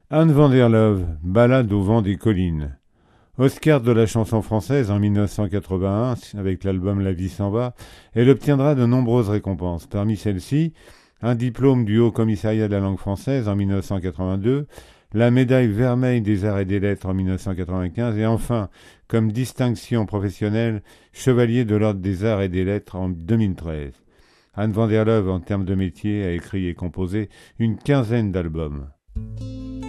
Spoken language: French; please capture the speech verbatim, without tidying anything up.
Anne van der Love, Ballade au vent des collines. Oscar de la chanson française en mille neuf cent quatre-vingt-un avec l'album La vie s'en va, elle obtiendra de nombreuses récompenses. Parmi celles-ci, un diplôme du Haut Commissariat de la langue française en mille neuf cent quatre-vingt-deux, la médaille Vermeil des arts et des lettres en mille neuf cent quatre-vingt-quinze et enfin, comme distinction professionnelle, chevalier de l'ordre des arts et des lettres en deux mille treize. Anne van der Love, en termes de métier, a écrit et composé une quinzaine d'albums.